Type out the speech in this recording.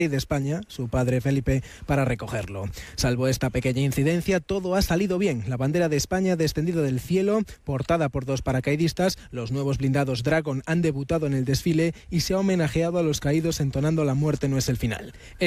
de España, su padre Felipe, para recogerlo. Salvo esta pequeña incidencia, todo ha salido bien. La bandera de España ha descendido del cielo, portada por 2 paracaidistas. Los nuevos blindados Dragon han debutado en el desfile y se ha homenajeado a los caídos entonando "La muerte no es el final".